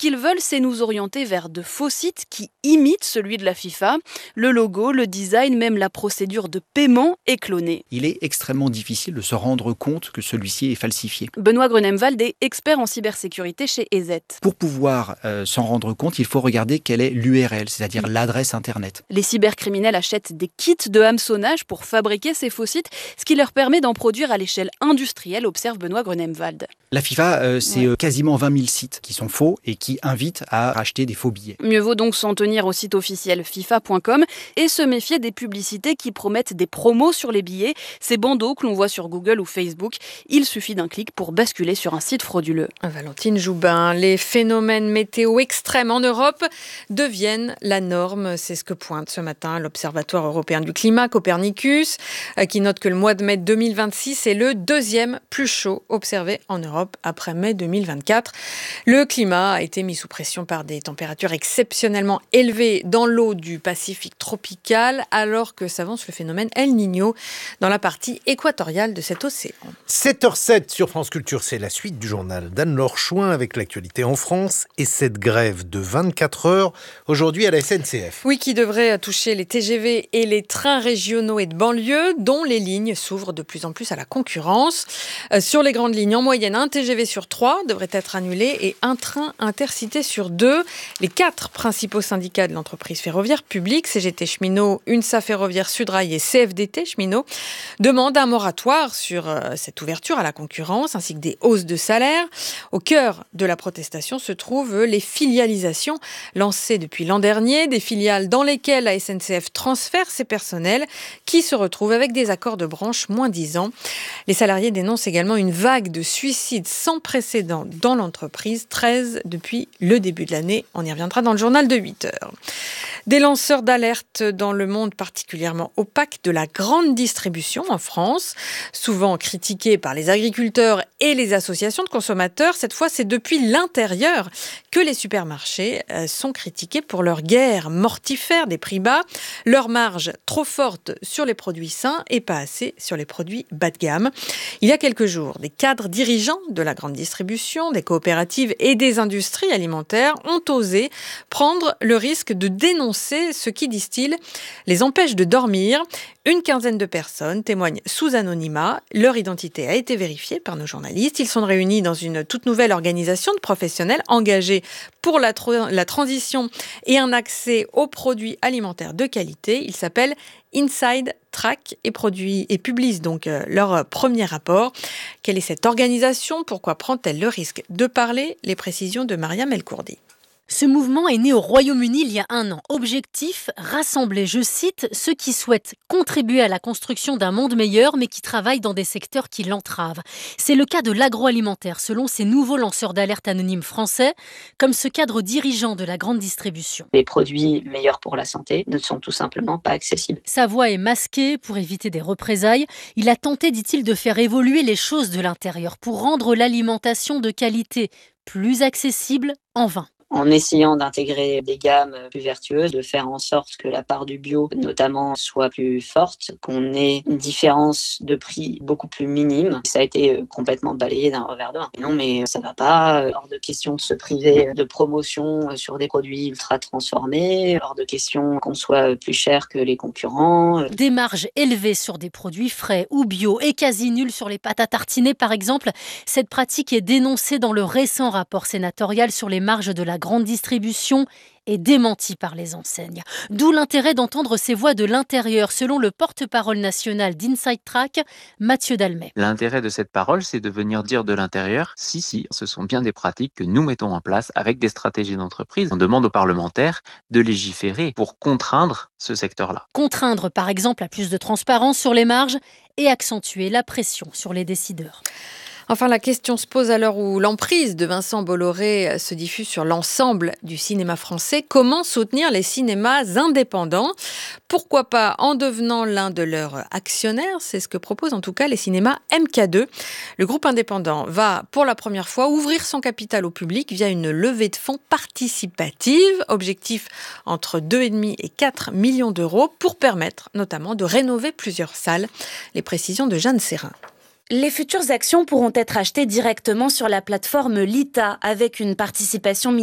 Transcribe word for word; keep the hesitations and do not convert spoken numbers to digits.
qu'ils veulent, c'est nous orienter vers de faux sites qui imitent celui de la FIFA. Le logo, le design, même la procédure de paiement est clonée. Il est extrêmement difficile de se rendre compte que celui-ci est falsifié. Benoît Grunemwald est expert en cybersécurité chez E Z. Pour pouvoir euh, s'en rendre compte, il faut regarder quelle est l'U R L, c'est-à-dire l'adresse Internet. Les cybercriminels achètent des kits de hameçonnage pour fabriquer ces faux sites, ce qui leur permet d'en produire à l'échelle industrielle, observe Benoît Grunemwald. La FIFA, euh, c'est Ouais. quasiment vingt mille sites qui sont faux et qui invitent à racheter des faux billets. Mieux vaut donc s'en tenir au site officiel FIFA point com et se méfier des publicités qui promettent des promos sur les billets, ces bandeaux que l'on voit sur Google ou Facebook. Il suffit d'un clic pour basculer sur un site frauduleux. Valentine Joubin, les phénomènes météo extrêmes en Europe deviennent la norme. C'est ce que pointe ce matin l'Observatoire européen du climat, Copernicus, qui note que le mois de mai deux mille vingt-six est le deuxième plus chaud observé en Europe après mai deux mille vingt-quatre. Le climat a été mis sous pression par des températures exceptionnellement élevées dans l'eau du Pacifique tropical, alors que s'avance le phénomène El Niño dans la partie équatoriale de cet océan. sept heures zéro sept sur France Culture, c'est la suite du journal d'Anne-Laure Chouin avec l'actualité en France et cette grève de vingt-quatre heures aujourd'hui à la S N C F. Oui, qui devrait toucher les T G V et les trains régionaux et de banlieue, dont les lignes s'ouvrent de plus en plus à la concurrence. Euh, sur les grandes lignes, en moyenne, un T G V sur trois devrait être annulé et un train intercité sur deux. Les quatre principaux syndicats de l'entreprise ferroviaire publique, C G T Cheminot, UNSA Ferroviaire Sudrail et C F D T Cheminot, demandent un moratoire sur euh, cette ouverture à la concurrence ainsi que des hausses de salaire. Au cœur de la protestation se trouvent les filialisations lancées depuis l'an dernier, des filiales dans lesquelles la S N C F transfère ses personnels qui se retrouvent avec des accords de branche moins dix ans. Les salariés dénoncent également une vague de suicides sans précédent dans l'entreprise, treize depuis le début de l'année. On y reviendra dans le journal de huit heures. Des lanceurs d'alerte dans le monde particulièrement opaque de la grande distribution en France, souvent critiqués par les agriculteurs et les associations de consommateurs. Cette fois, c'est depuis l'intérieur que les supermarchés sont critiqués pour leur guerre mortifère des prix bas, leur marge trop forte sur les produits sains et pas assez sur les produits bas de gamme. Il y a quelques jours, des cadres dirigeants de la grande distribution, des coopératives et des industries alimentaires ont osé prendre le risque de dénoncer ce qui, disent-ils, les empêche de dormir. Une quinzaine de personnes témoignent sous anonymat. Leur identité a été vérifiée par nos journalistes. Ils sont réunis dans une toute nouvelle organisation de professionnels engagés pour la, tr- la transition et un accès aux produits alimentaires de qualité. Ils s'appellent Inside Track et, produit, et publient donc euh, leur premier rapport. Quelle est cette organisation ? Pourquoi prend-elle le risque de parler ? Les précisions de Mariam El-Kourdi. Ce mouvement est né au Royaume-Uni il y a un an. Objectif, rassembler, je cite, ceux qui souhaitent contribuer à la construction d'un monde meilleur mais qui travaillent dans des secteurs qui l'entravent. C'est le cas de l'agroalimentaire selon ces nouveaux lanceurs d'alerte anonymes français, comme ce cadre dirigeant de la grande distribution. Les produits meilleurs pour la santé ne sont tout simplement pas accessibles. Sa voix est masquée pour éviter des représailles. Il a tenté, dit-il, de faire évoluer les choses de l'intérieur pour rendre l'alimentation de qualité plus accessible, en vain. En essayant d'intégrer des gammes plus vertueuses, de faire en sorte que la part du bio, notamment, soit plus forte, qu'on ait une différence de prix beaucoup plus minime. Ça a été complètement balayé d'un revers de main. Non, mais ça va pas. Hors de question de se priver de promotion sur des produits ultra transformés. Hors de question qu'on soit plus cher que les concurrents. Des marges élevées sur des produits frais ou bio et quasi nulles sur les pâtes à tartiner, par exemple. Cette pratique est dénoncée dans le récent rapport sénatorial sur les marges de la grande distribution est démenti par les enseignes. D'où l'intérêt d'entendre ces voix de l'intérieur, selon le porte-parole national d'Inside Track, Mathieu Dalmet. L'intérêt de cette parole, c'est de venir dire de l'intérieur, si, si, ce sont bien des pratiques que nous mettons en place avec des stratégies d'entreprise. On demande aux parlementaires de légiférer pour contraindre ce secteur-là. Contraindre, par exemple, à plus de transparence sur les marges et accentuer la pression sur les décideurs. Enfin, la question se pose à l'heure où l'emprise de Vincent Bolloré se diffuse sur l'ensemble du cinéma français. Comment soutenir les cinémas indépendants ? Pourquoi pas en devenant l'un de leurs actionnaires ? C'est ce que proposent en tout cas les cinémas M K deux. Le groupe indépendant va pour la première fois ouvrir son capital au public via une levée de fonds participative. Objectif entre deux virgule cinq et quatre millions d'euros pour permettre notamment de rénover plusieurs salles. Les précisions de Jeanne Serrin. Les futures actions pourront être achetées directement sur la plateforme Lita avec une participation